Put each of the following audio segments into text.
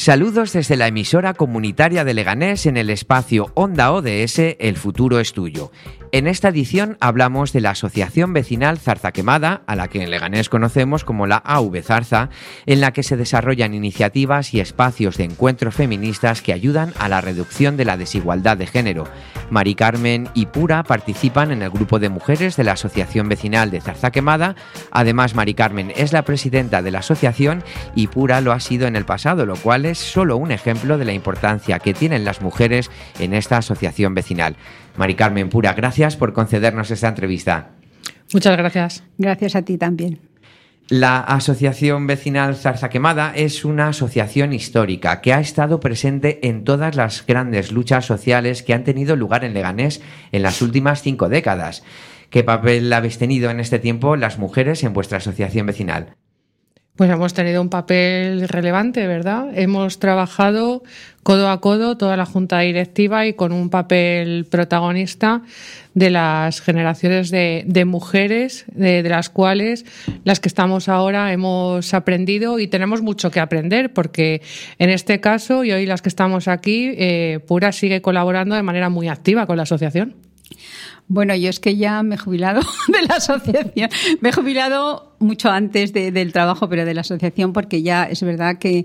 Saludos desde la emisora comunitaria de Leganés en el espacio Onda ODS, El futuro es tuyo. En esta edición hablamos de la Asociación Vecinal Zarza Quemada, a la que en Leganés conocemos como la AV Zarza, en la que se desarrollan iniciativas y espacios de encuentros feministas que ayudan a la reducción de la desigualdad de género. Mari Carmen y Pura participan en el grupo de mujeres de la Asociación Vecinal de Zarza Quemada. Además, Mari Carmen es la presidenta de la asociación y Pura lo ha sido en el pasado, lo cual es solo un ejemplo de la importancia que tienen las mujeres en esta asociación vecinal. Mari Carmen, Pura, gracias por concedernos esta entrevista. Muchas gracias. Gracias a ti también. La Asociación Vecinal Zarza Quemada es una asociación histórica que ha estado presente en todas las grandes luchas sociales que han tenido lugar en Leganés en las últimas 5 décadas. ¿Qué papel habéis tenido en este tiempo las mujeres en vuestra asociación vecinal? Pues hemos tenido un papel relevante, ¿verdad? Hemos trabajado codo a codo toda la junta directiva y con un papel protagonista de las generaciones de mujeres, de las cuales las que estamos ahora hemos aprendido y tenemos mucho que aprender, porque en este caso, y hoy las que estamos aquí, Pura sigue colaborando de manera muy activa con la asociación. Bueno, yo es que ya me he jubilado de la asociación. Me he jubilado mucho antes del trabajo, pero de la asociación, porque ya es verdad que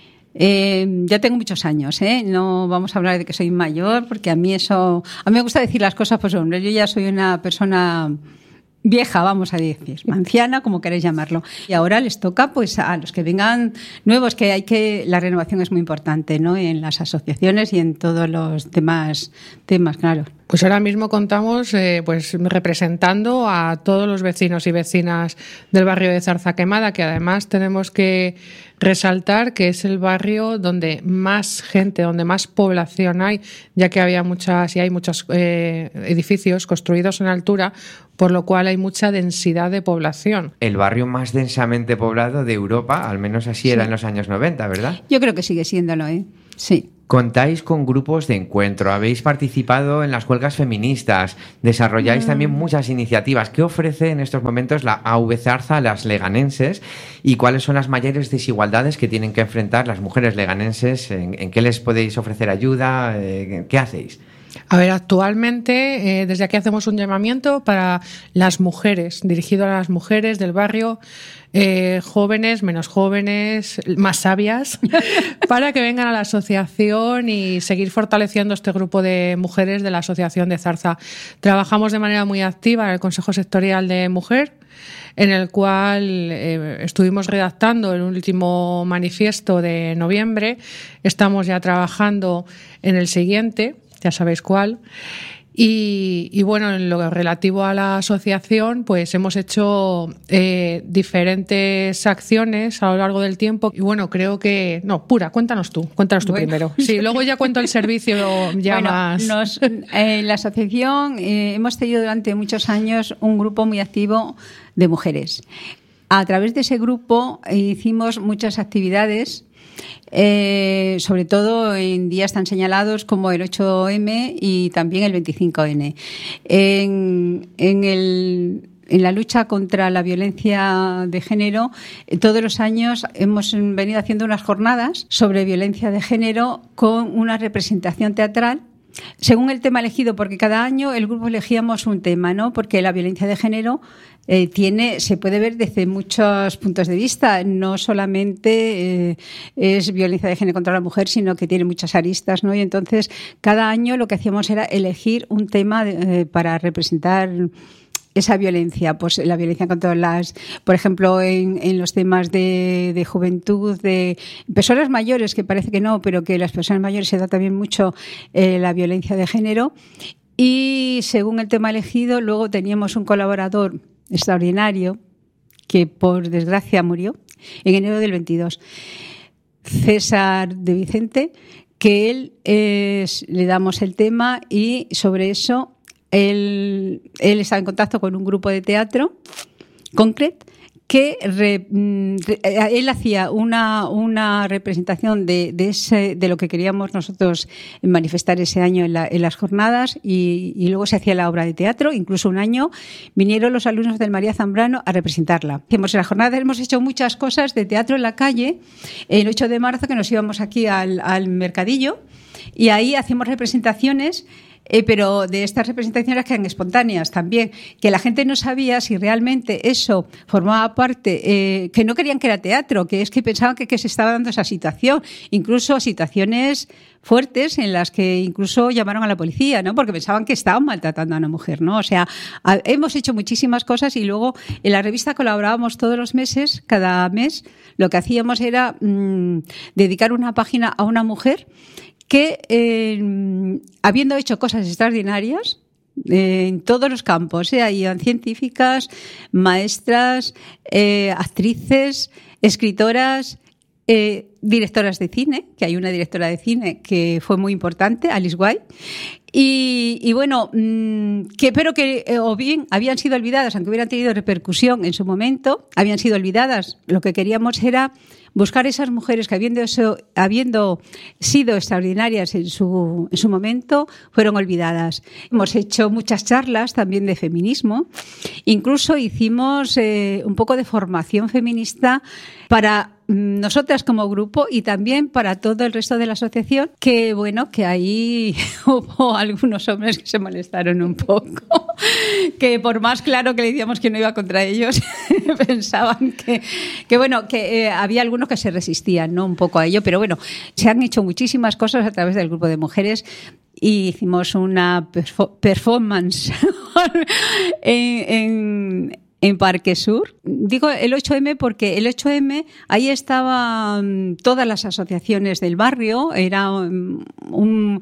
ya tengo muchos años, ¿eh? No vamos a hablar de que soy mayor, porque a mí me gusta decir las cosas, pues hombre, yo ya soy una persona vieja, vamos a decir, anciana, como queréis llamarlo. Y ahora les toca pues a los que vengan nuevos, la renovación es muy importante, ¿no? En las asociaciones y en todos los demás temas, claro. Pues ahora mismo contamos pues representando a todos los vecinos y vecinas del barrio de Zarza Quemada, que además tenemos que resaltar que es el barrio donde más gente, donde más población hay, ya que hay muchos edificios construidos en altura, por lo cual hay mucha densidad de población. El barrio más densamente poblado de Europa, al menos así era en los años 90, ¿verdad? Yo creo que sigue siéndolo, ¿eh? Sí. Contáis con grupos de encuentro, habéis participado en las huelgas feministas, desarrolláis también muchas iniciativas. ¿Qué ofrece en estos momentos la AV Zarza a las leganenses y cuáles son las mayores desigualdades que tienen que enfrentar las mujeres leganenses? ¿En qué les podéis ofrecer ayuda? ¿Qué hacéis? A ver, actualmente desde aquí hacemos un llamamiento para las mujeres, dirigido a las mujeres del barrio, jóvenes, menos jóvenes, más sabias, para que vengan a la asociación y seguir fortaleciendo este grupo de mujeres de la Asociación de Zarza. Trabajamos de manera muy activa en el Consejo Sectorial de Mujer, en el cual estuvimos redactando el último manifiesto de noviembre. Estamos ya trabajando en el siguiente, ya sabéis cuál. Y bueno, en lo relativo a la asociación, pues hemos hecho diferentes acciones a lo largo del tiempo. Y bueno, creo que... No, Pura, cuéntanos tú primero. Sí, luego ya cuento el servicio ya más... En la asociación hemos tenido durante muchos años un grupo muy activo de mujeres. A través de ese grupo hicimos muchas actividades, sobre todo en días tan señalados como el 8M y también el 25N. En la lucha contra la violencia de género, todos los años hemos venido haciendo unas jornadas sobre violencia de género con una representación teatral según el tema elegido, porque cada año el grupo elegíamos un tema, ¿no? Porque la violencia de género se puede ver desde muchos puntos de vista. No solamente es violencia de género contra la mujer, sino que tiene muchas aristas, ¿no? Y entonces cada año lo que hacíamos era elegir un tema para representar esa violencia, pues la violencia contra por ejemplo, en los temas de juventud, de personas mayores, que parece que no, pero que las personas mayores se da también mucho la violencia de género. Y según el tema elegido, luego teníamos un colaborador extraordinario que por desgracia murió en enero del 22, César de Vicente, que él le damos el tema y sobre eso él estaba en contacto con un grupo de teatro, Concret, que él hacía una representación de lo que queríamos nosotros manifestar ese año en las jornadas y luego se hacía la obra de teatro. Incluso un año vinieron los alumnos del María Zambrano a representarla. En las jornadas hemos hecho muchas cosas de teatro en la calle. El 8 de marzo que nos íbamos aquí al mercadillo y ahí hacíamos representaciones. Pero de estas representaciones que eran espontáneas también, que la gente no sabía si realmente eso formaba parte, que no querían que era teatro, que es que pensaban que se estaba dando esa situación, incluso situaciones fuertes en las que incluso llamaron a la policía, ¿no? Porque pensaban que estaban maltratando a una mujer, ¿no? O sea, hemos hecho muchísimas cosas y luego en la revista colaborábamos todos los meses, cada mes, lo que hacíamos era dedicar una página a una mujer que, habiendo hecho cosas extraordinarias en todos los campos, ahí eran científicas, maestras, actrices, escritoras, directoras de cine, que hay una directora de cine que fue muy importante, Alice White, y bueno, pero que o bien habían sido olvidadas, aunque hubieran tenido repercusión en su momento, habían sido olvidadas. Lo que queríamos era buscar esas mujeres que habiendo sido extraordinarias en su momento, fueron olvidadas. Hemos hecho muchas charlas también de feminismo, incluso hicimos un poco de formación feminista para nosotras como grupo y también para todo el resto de la asociación, que bueno, que ahí hubo algunos hombres que se molestaron un poco, que por más claro que le decíamos que no iba contra ellos, pensaban que bueno, que había algunos que se resistían, ¿no? Un poco a ello, pero bueno, se han hecho muchísimas cosas a través del grupo de mujeres y hicimos una performance en Parque Sur. Digo el 8M porque el 8M, ahí estaban todas las asociaciones del barrio, era un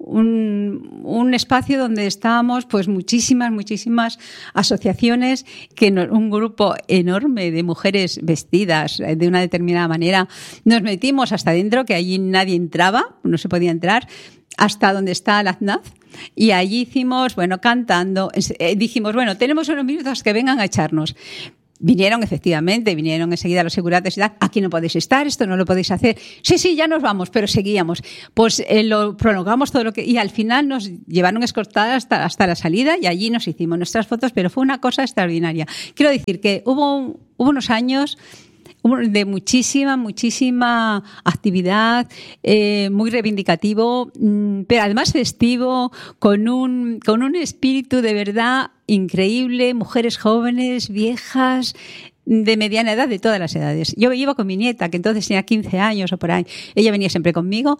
espacio donde estábamos pues muchísimas asociaciones, un grupo enorme de mujeres vestidas de una determinada manera. Nos metimos hasta dentro, que allí nadie entraba, no se podía entrar, hasta donde está la AZNAZ. Y allí hicimos, bueno, cantando, dijimos, bueno, tenemos unos minutos que vengan a echarnos. Vinieron enseguida los seguratas y tal, aquí no podéis estar, esto no lo podéis hacer. Sí, ya nos vamos, pero seguíamos. Pues lo prolongamos todo y al final nos llevaron escoltadas hasta la salida y allí nos hicimos nuestras fotos, pero fue una cosa extraordinaria. Quiero decir que hubo unos años de muchísima actividad, muy reivindicativo, pero además festivo, con un espíritu de verdad increíble, mujeres jóvenes, viejas, de mediana edad, de todas las edades. Yo iba con mi nieta, que entonces tenía 15 años o por ahí. Ella venía siempre conmigo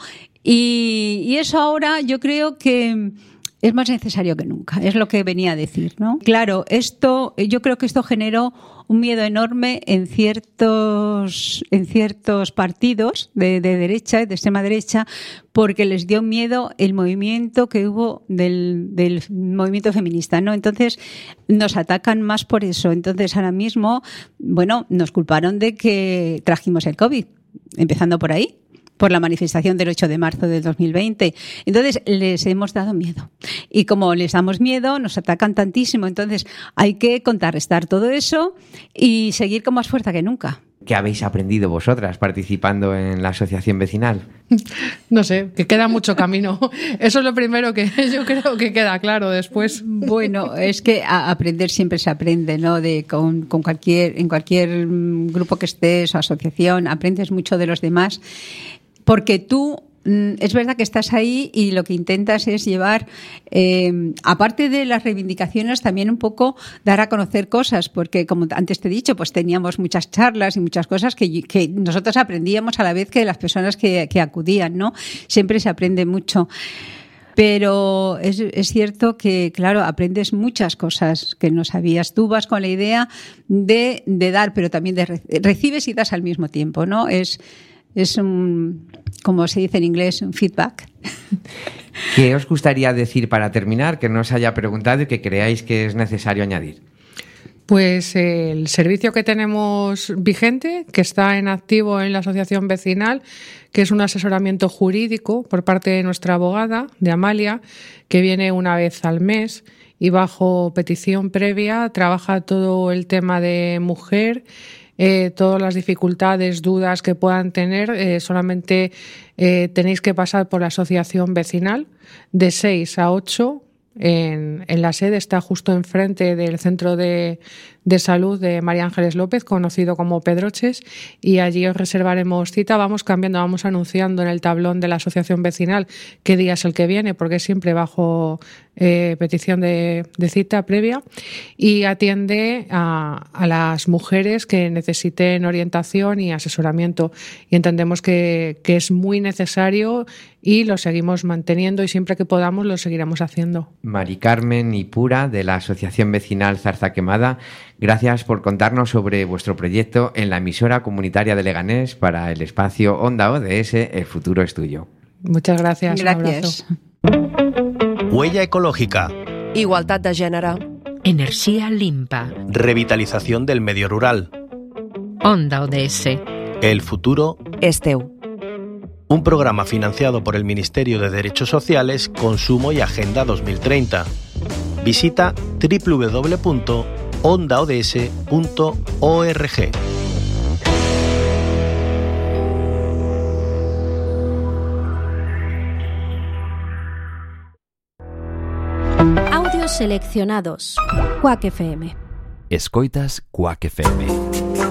y eso ahora yo creo que es más necesario que nunca, es lo que venía a decir, ¿no? Claro, yo creo que esto generó un miedo enorme en ciertos partidos de derecha, de extrema derecha, porque les dio miedo el movimiento que hubo del movimiento feminista, ¿no? Entonces nos atacan más por eso. Entonces ahora mismo, bueno, nos culparon de que trajimos el COVID, empezando por ahí, por la manifestación del 8 de marzo del 2020. Entonces, les hemos dado miedo. Y como les damos miedo, nos atacan tantísimo. Entonces, hay que contrarrestar todo eso y seguir con más fuerza que nunca. ¿Qué habéis aprendido vosotras participando en la asociación vecinal? No sé, que queda mucho camino. Eso es lo primero que yo creo que queda claro después. Bueno, es que aprender siempre se aprende, ¿no? En cualquier grupo que estés o asociación, aprendes mucho de los demás. Porque tú, es verdad que estás ahí y lo que intentas es llevar, aparte de las reivindicaciones, también un poco dar a conocer cosas, porque como antes te he dicho, pues teníamos muchas charlas y muchas cosas que nosotros aprendíamos a la vez que las personas que acudían, ¿no? Siempre se aprende mucho. Pero es cierto que, claro, aprendes muchas cosas que no sabías. Tú vas con la idea de dar, pero también recibes y das al mismo tiempo, ¿no? Es como se dice en inglés, un feedback. ¿Qué os gustaría decir para terminar, que no os haya preguntado y que creáis que es necesario añadir? Pues el servicio que tenemos vigente, que está en activo en la asociación vecinal, que es un asesoramiento jurídico por parte de nuestra abogada, de Amalia, que viene una vez al mes y bajo petición previa trabaja todo el tema de mujer, todas las dificultades, dudas que puedan tener. Solamente tenéis que pasar por la asociación vecinal de 6 a 8 en la sede. Está justo enfrente del centro de salud de María Ángeles López, conocido como Pedroches, y allí os reservaremos cita. Vamos cambiando, vamos anunciando en el tablón de la asociación vecinal qué día es el que viene, porque es siempre bajo petición de cita previa, y atiende a las mujeres que necesiten orientación y asesoramiento, y entendemos que es muy necesario y lo seguimos manteniendo, y siempre que podamos lo seguiremos haciendo. Mari Carmen Ipura, de la Asociación Vecinal Zarza Quemada, gracias por contarnos sobre vuestro proyecto en la emisora comunitaria de Leganés para el espacio Onda ODS, El futuro es tuyo. Muchas gracias. Gracias. Huella ecológica. Igualtat de gènere. Energía limpa. Revitalización del medio rural. Onda ODS. El futuro És teu. Un programa financiado por el Ministerio de Derechos Sociales, Consumo y Agenda 2030. Visita www.ondaods.org. Audios seleccionados. Quack FM. Escoitas Quack FM.